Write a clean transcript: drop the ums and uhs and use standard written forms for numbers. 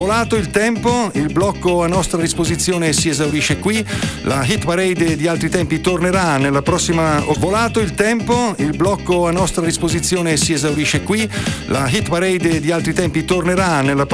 volato il tempo, il blocco a nostra disposizione si esaurisce qui, la hit parade di altri tempi tornerà nella prossima. Volato il tempo, il blocco a nostra disposizione si esaurisce qui, la hit parade di altri tempi tornerà nella